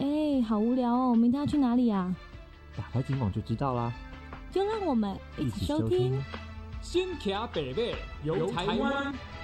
好无聊哦，明天要去哪里啊？ 打开警网就知道啦。 就让我们一起收听新卡北北游台湾。